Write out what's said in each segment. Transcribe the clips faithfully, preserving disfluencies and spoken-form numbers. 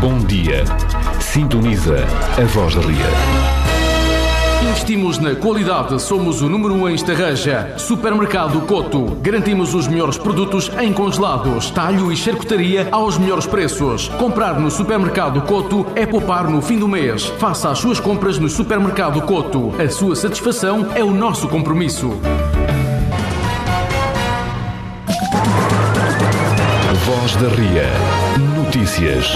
Bom dia. Sintoniza a Voz da Ria. Investimos na qualidade, somos o número um em Estarreja. Supermercado Coto. Garantimos os melhores produtos em congelados, talho e charcutaria aos melhores preços. Comprar no Supermercado Coto é poupar no fim do mês. Faça as suas compras no Supermercado Coto. A sua satisfação é o nosso compromisso. Voz da Ria. Notícias.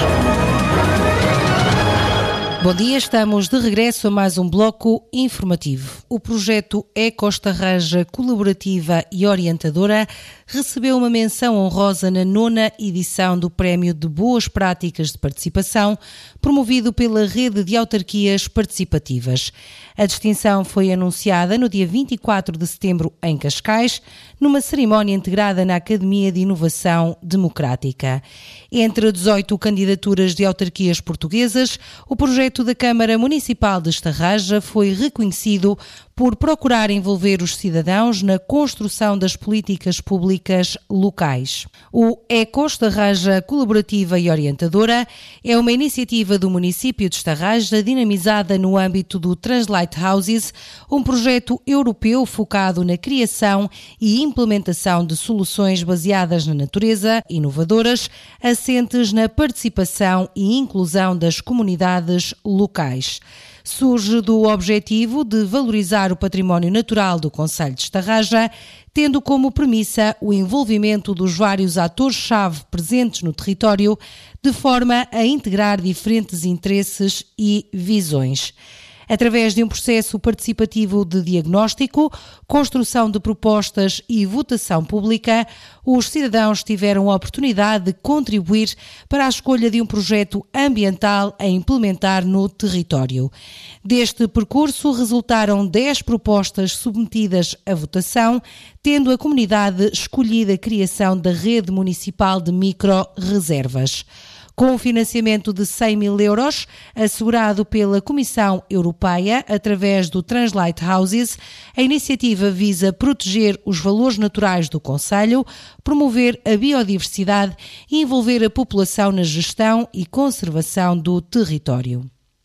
Bom dia, estamos de regresso a mais um bloco informativo. O projeto Eco-Estarreja Colaborativa e Orientadora recebeu uma menção honrosa na nona edição do Prémio de Boas Práticas de Participação, promovido pela Rede de Autarquias Participativas. A distinção foi anunciada no dia vinte e quatro de setembro em Cascais, numa cerimónia integrada na Academia de Inovação Democrática. Entre dezoito candidaturas de autarquias portuguesas, o projeto da Câmara Municipal de Estarreja foi reconhecido por procurar envolver os cidadãos na construção das políticas públicas locais. O Eco-Estarreja Colaborativa e Orientadora é uma iniciativa do município de Estarreja dinamizada no âmbito do Translite Houses, um projeto europeu focado na criação e implementação de soluções baseadas na natureza, inovadoras, assentes na participação e inclusão das comunidades locais. Surge do objetivo de valorizar o património natural do concelho de Estarreja, tendo como premissa o envolvimento dos vários atores-chave presentes no território, de forma a integrar diferentes interesses e visões. Através de um processo participativo de diagnóstico, construção de propostas e votação pública, os cidadãos tiveram a oportunidade de contribuir para a escolha de um projeto ambiental a implementar no território. Deste percurso resultaram dez propostas submetidas à votação, tendo a comunidade escolhido a criação da rede municipal de micro-reservas. Com um financiamento de cem mil euros, assegurado pela Comissão Europeia através do Translite Houses, a iniciativa visa proteger os valores naturais do concelho, promover a biodiversidade e envolver a população na gestão e conservação do território.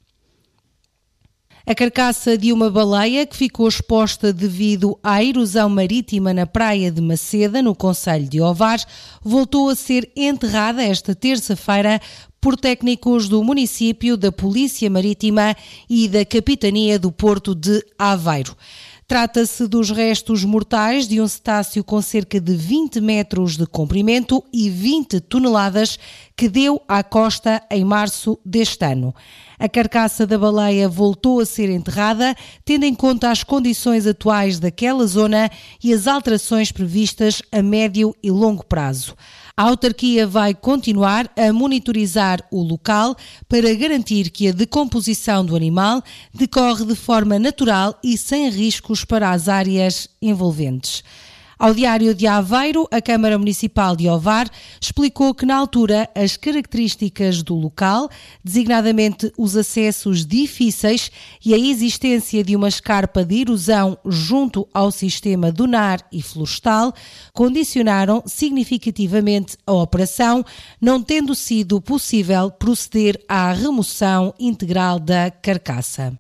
A carcaça de uma baleia que ficou exposta devido à erosão marítima na praia de Maceda, no concelho de Ovar, voltou a ser enterrada esta terça-feira por técnicos do município, da Polícia Marítima e da Capitania do Porto de Aveiro. Trata-se dos restos mortais de um cetáceo com cerca de vinte metros de comprimento e vinte toneladas que deu à costa em março deste ano. A carcaça da baleia voltou a ser enterrada, tendo em conta as condições atuais daquela zona e as alterações previstas a médio e longo prazo. A autarquia vai continuar a monitorizar o local para garantir que a decomposição do animal decorre de forma natural e sem riscos para as áreas envolventes. Ao Diário de Aveiro, a Câmara Municipal de Ovar explicou que, na altura, as características do local, designadamente os acessos difíceis e a existência de uma escarpa de erosão junto ao sistema dunar e florestal, condicionaram significativamente a operação, não tendo sido possível proceder à remoção integral da carcaça.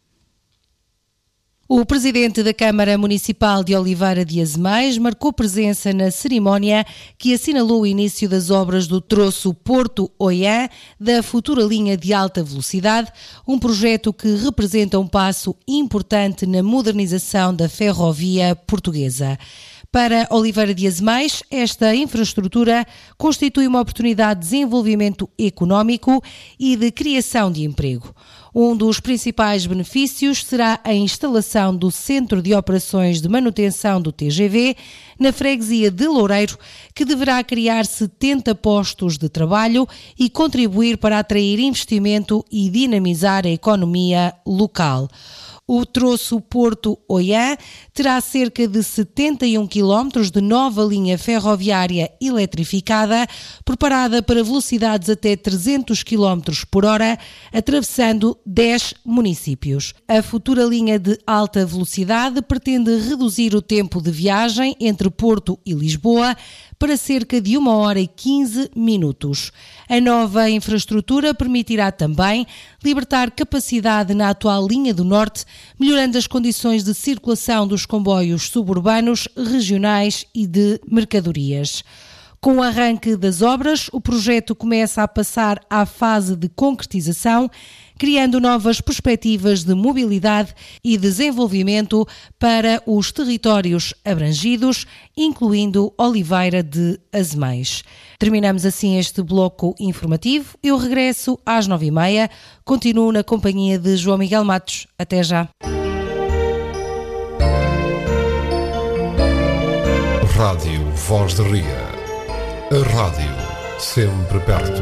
O presidente da Câmara Municipal de Oliveira de Azeméis marcou presença na cerimónia que assinalou o início das obras do troço Porto-Oiã da futura linha de alta velocidade, um projeto que representa um passo importante na modernização da ferrovia portuguesa. Para Oliveira de Azeméis, esta infraestrutura constitui uma oportunidade de desenvolvimento económico e de criação de emprego. Um dos principais benefícios será a instalação do Centro de Operações de Manutenção do T G V na freguesia de Loureiro, que deverá criar setenta postos de trabalho e contribuir para atrair investimento e dinamizar a economia local. O troço Porto-Oiã terá cerca de setenta e um quilómetros de nova linha ferroviária eletrificada, preparada para velocidades até trezentos quilómetros por hora, atravessando dez municípios. A futura linha de alta velocidade pretende reduzir o tempo de viagem entre Porto e Lisboa, para cerca de uma hora e quinze minutos. A nova infraestrutura permitirá também libertar capacidade na atual linha do Norte, melhorando as condições de circulação dos comboios suburbanos, regionais e de mercadorias. Com o arranque das obras, o projeto começa a passar à fase de concretização, criando novas perspectivas de mobilidade e desenvolvimento para os territórios abrangidos, incluindo Oliveira de Azeméis. Terminamos assim este bloco informativo. Eu regresso às nove e meia. Continuo na companhia de João Miguel Matos. Até já. Rádio Voz de Ria. A rádio sempre perto.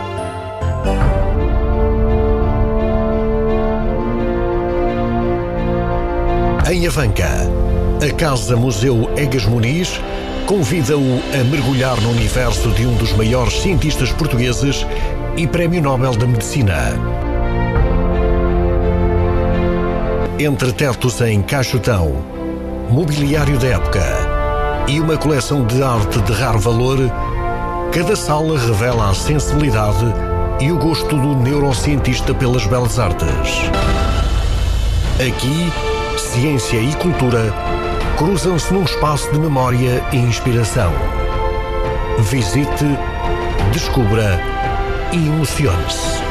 Em Avanca, a Casa Museu Egas Muniz convida-o a mergulhar no universo de um dos maiores cientistas portugueses e Prémio Nobel da Medicina. Entre tetos em caixotão, mobiliário da época e uma coleção de arte de raro valor, cada sala revela a sensibilidade e o gosto do neurocientista pelas belas artes. Aqui, ciência e cultura cruzam-se num espaço de memória e inspiração. Visite, descubra e emocione-se.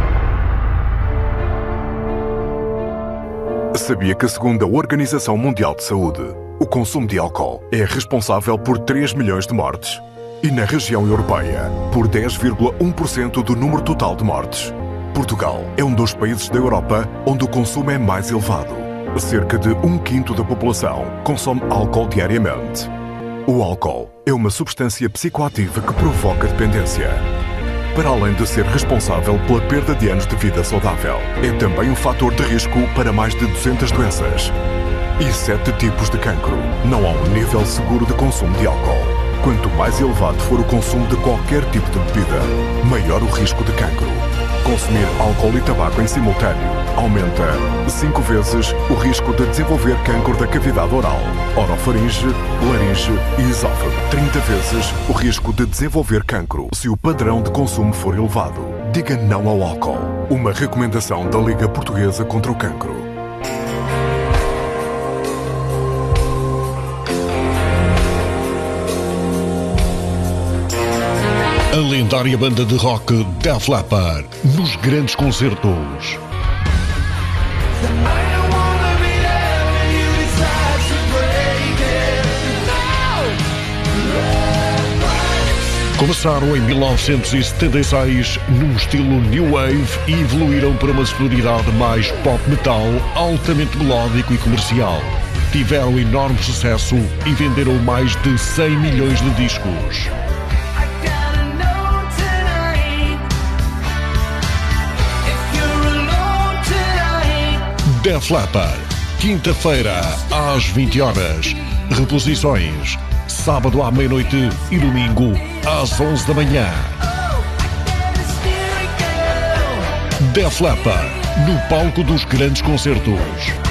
Sabia que, segundo a Organização Mundial de Saúde, o consumo de álcool é responsável por três milhões de mortes? E na região europeia, por dez vírgula um por cento do número total de mortes. Portugal é um dos países da Europa onde o consumo é mais elevado. Cerca de um quinto da população consome álcool diariamente. O álcool é uma substância psicoativa que provoca dependência. Para além de ser responsável pela perda de anos de vida saudável, é também um fator de risco para mais de duzentas doenças e sete tipos de cancro. Não há um nível seguro de consumo de álcool. Quanto mais elevado for o consumo de qualquer tipo de bebida, maior o risco de cancro. Consumir álcool e tabaco em simultâneo aumenta cinco vezes o risco de desenvolver cancro da cavidade oral, orofaringe, laringe e esófago. trinta vezes o risco de desenvolver cancro se o padrão de consumo for elevado. Diga não ao álcool. Uma recomendação da Liga Portuguesa contra o Cancro. A lendária banda de rock Def Leppard nos grandes concertos. Começaram em mil novecentos e setenta e seis num estilo New Wave e evoluíram para uma sonoridade mais pop metal, altamente melódico e comercial. Tiveram enorme sucesso e venderam mais de cem milhões de discos. Def Leppard, quinta-feira às vinte horas. Reposições, sábado à meia-noite e domingo às onze da manhã. Def Leppard, no palco dos grandes concertos.